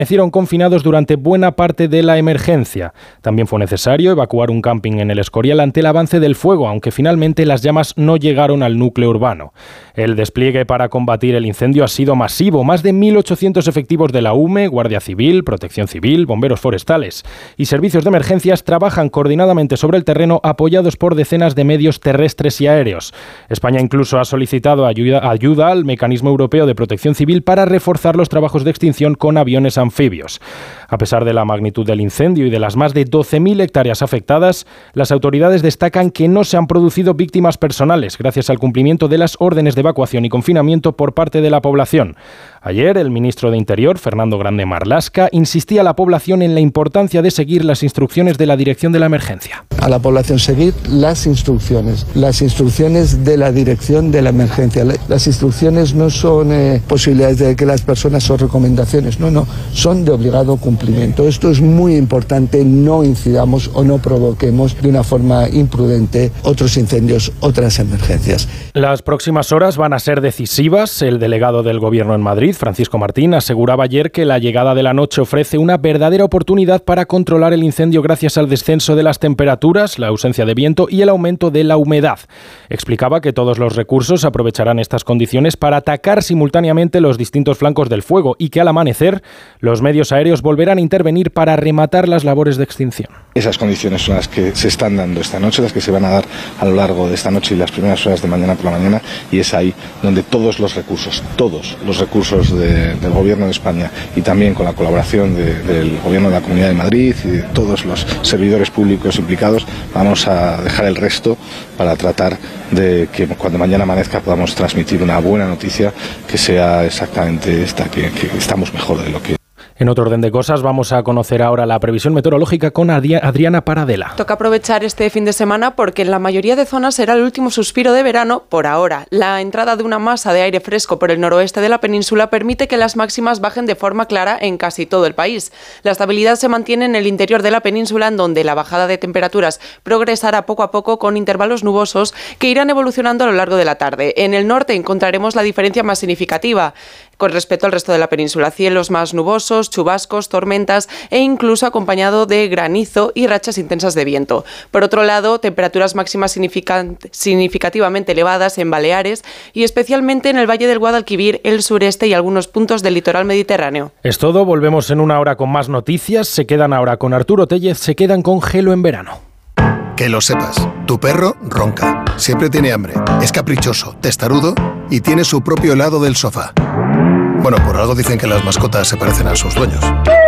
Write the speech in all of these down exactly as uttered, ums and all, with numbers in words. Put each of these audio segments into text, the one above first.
permanecieron confinados durante buena parte de la emergencia. También fue necesario evacuar un camping en el Escorial ante el avance del fuego, aunque finalmente las llamas no llegaron al núcleo urbano. El despliegue para combatir el incendio ha sido masivo. Más de mil ochocientos efectivos de la U M E, Guardia Civil, Protección Civil, bomberos forestales y servicios de emergencias trabajan coordinadamente sobre el terreno, apoyados por decenas de medios terrestres y aéreos. España incluso ha solicitado ayuda, ayuda al Mecanismo Europeo de Protección Civil para reforzar los trabajos de extinción con aviones anfibios. A pesar de la magnitud del incendio y de las más de doce mil hectáreas afectadas, las autoridades destacan que no se han producido víctimas personales gracias al cumplimiento de las órdenes de evacuación y confinamiento por parte de la población. Ayer, el ministro de Interior, Fernando Grande Marlaska, insistía a la población en la importancia de seguir las instrucciones de la Dirección de la Emergencia. A la población seguir las instrucciones, las instrucciones de la Dirección de la Emergencia. Las instrucciones no son eh, posibilidades de que las personas o recomendaciones, no, no, son de obligado cumplimiento. Esto es muy importante, no incidamos o no provoquemos de una forma imprudente otros incendios, otras emergencias. Las próximas horas van a ser decisivas. El delegado del Gobierno en Madrid, Francisco Martín, aseguraba ayer que la llegada de la noche ofrece una verdadera oportunidad para controlar el incendio gracias al descenso de las temperaturas, la ausencia de viento y el aumento de la humedad. Explicaba que todos los recursos aprovecharán estas condiciones para atacar simultáneamente los distintos flancos del fuego y que al amanecer los medios aéreos volverán a intervenir para rematar las labores de extinción. Esas condiciones son las que se están dando esta noche, las que se van a dar a lo largo de esta noche y las primeras horas de mañana por la mañana, y es ahí donde todos los recursos, todos los recursos de, del Gobierno de España y también con la colaboración de, del Gobierno de la Comunidad de Madrid y de todos los servidores públicos implicados, vamos a dejar el resto para tratar de que cuando mañana amanezca podamos transmitir una buena noticia que sea exactamente esta, que, que estamos mejor de lo que... En otro orden de cosas, vamos a conocer ahora la previsión meteorológica con Adriana Paradela. Toca aprovechar este fin de semana porque en la mayoría de zonas será el último suspiro de verano por ahora. La entrada de una masa de aire fresco por el noroeste de la península permite que las máximas bajen de forma clara en casi todo el país. La estabilidad se mantiene en el interior de la península, en donde la bajada de temperaturas progresará poco a poco con intervalos nubosos que irán evolucionando a lo largo de la tarde. En el norte encontraremos la diferencia más significativa con respecto al resto de la península. Cielos más nubosos, chubascos, tormentas e incluso acompañado de granizo y rachas intensas de viento. Por otro lado, temperaturas máximas significativamente elevadas en Baleares y especialmente en el Valle del Guadalquivir, el sureste y algunos puntos del litoral mediterráneo. Es todo, volvemos en una hora con más noticias. Se quedan ahora con Arturo Tellez, se quedan con Gelo en verano. Que lo sepas, tu perro ronca, siempre tiene hambre, es caprichoso, testarudo y tiene su propio helado del sofá. Bueno, por algo dicen que las mascotas se parecen a sus dueños.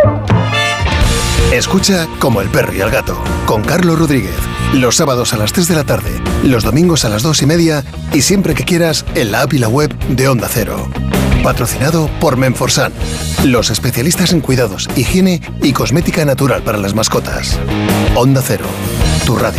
Escucha Como el perro y el gato, con Carlos Rodríguez, los sábados a las tres de la tarde, los domingos a las dos y media y siempre que quieras en la app y la web de Onda Cero. Patrocinado por Menforsan, los especialistas en cuidados, higiene y cosmética natural para las mascotas. Onda Cero, tu radio.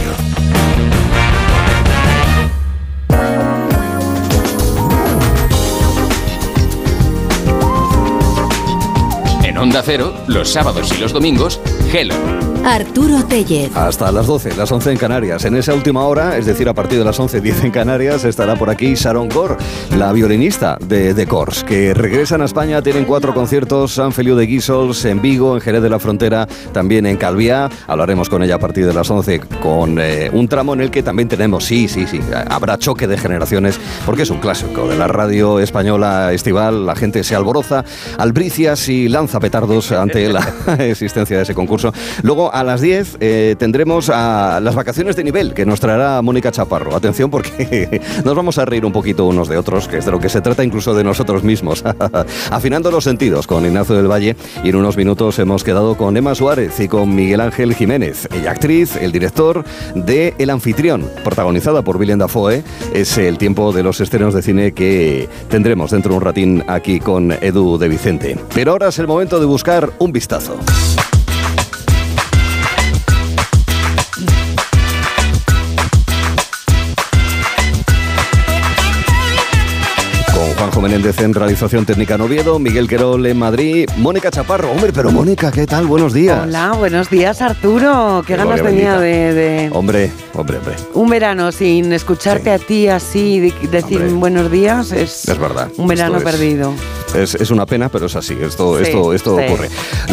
En Onda Cero, los sábados y los domingos, Gelo. Arturo Tellez. Hasta las doce, las once en Canarias. En esa última hora, es decir, a partir de las once diez en Canarias, estará por aquí Sharon Gore, la violinista de The Corrs, que regresan a España. Tienen cuatro conciertos: San Feliu de Guíxols, en Vigo, en Jerez de la Frontera, también en Calviá. Hablaremos con ella a partir de las once, con eh, un tramo en el que también tenemos, sí, sí, sí, habrá choque de generaciones, porque es un clásico de la radio española estival. La gente se alboroza, albricias y lanza petardos ante la existencia de ese concurso. Luego, a las diez eh, tendremos a las vacaciones de nivel que nos traerá Mónica Chaparro. Atención, porque nos vamos a reír un poquito unos de otros, que es de lo que se trata, incluso de nosotros mismos. Afinando los sentidos con Ignacio del Valle, y en unos minutos hemos quedado con Emma Suárez y con Miguel Ángel Jiménez, ella actriz, el director de El Anfitrión, protagonizada por Willem Dafoe. Es el tiempo de los estrenos de cine que tendremos dentro de un ratín aquí con Edu de Vicente. Pero ahora es el momento de buscar un vistazo. Juanjo Menéndez en realización técnica en Oviedo, Miguel Querol en Madrid, Mónica Chaparro. Hombre, pero Mónica, ¿qué tal? Buenos días. Hola, buenos días, Arturo. Qué, Qué ganas tenía de, de... Hombre, hombre, hombre. Un verano sin escucharte sí. a ti así, de, decir hombre. buenos días, es, es verdad. Un verano es, perdido. Es, es una pena, pero es así. Esto, sí, esto, esto sí. ocurre.